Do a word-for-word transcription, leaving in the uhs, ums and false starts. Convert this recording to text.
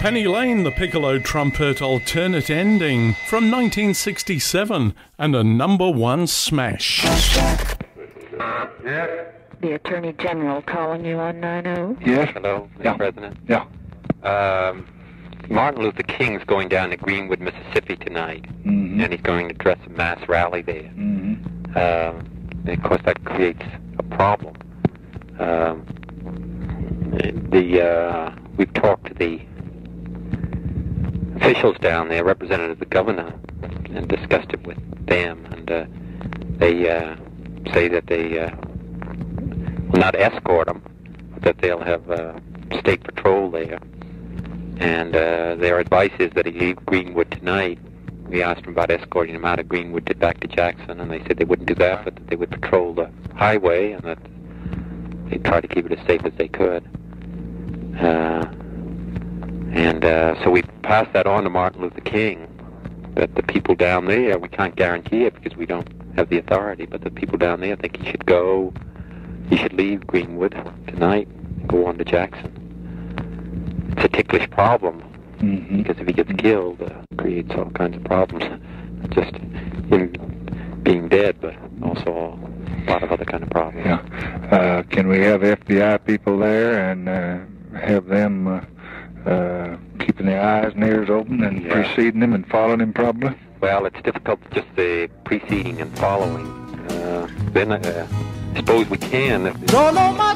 Penny Lane, the piccolo trumpet alternate ending from nineteen sixty-seven, and a number one smash. Yes. The Attorney General calling you on nine oh. Yes. Hello, Mister Yeah. President. Yeah. Um, Martin Luther King's going down to Greenwood, Mississippi tonight, Mm-hmm. and he's going to address a mass rally there. Mm-hmm. Um, and of course, that creates a problem. Um, the uh, we've talked to the officials down there, representative of the governor, and discussed it with them, and uh, they uh, say that they uh, will not escort him, but that they'll have uh, state patrol there. And uh, their advice is that he leave Greenwood tonight. We asked them about escorting him out of Greenwood to back to Jackson, and they said they wouldn't do that, but that they would patrol the highway, and that they'd try to keep it as safe as they could. Uh, and uh, so we passed that on to Martin Luther King, that the people down there, we can't guarantee it because we don't have the authority, but the people down there think he should go, he should leave Greenwood tonight and go on to Jackson. It's a ticklish problem, Mm-hmm. because if he gets killed, uh, it creates all kinds of problems. Not just him being dead, but also a lot of other kind of problems. Yeah. Uh, can we have F B I people there and uh, have them uh, uh, keeping their eyes and ears open and Yeah. preceding him and following him probably? Well, it's difficult just the preceding and following. Uh, then uh, I suppose we can. If, Don't know my